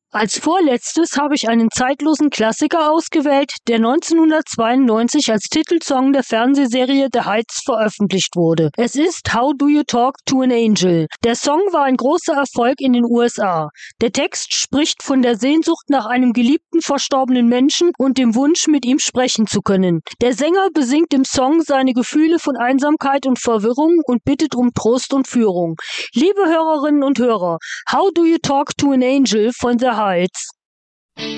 Als vorletztes habe ich einen zeitlosen Klassiker ausgewählt, der 1992 als Titelsong der Fernsehserie The Heights veröffentlicht wurde. Es ist How Do You Talk to an Angel? Der Song war ein großer Erfolg in den USA. Der Text spricht von der Sehnsucht nach einem geliebten verstorbenen Menschen und dem Wunsch, mit ihm sprechen zu können. Der Sänger besingt im Song seine Gefühle von Einsamkeit und Verwirrung und bittet um Trost und Führung. Liebe Hörerinnen und Hörer, How Do You Talk to an Angel von The Heights?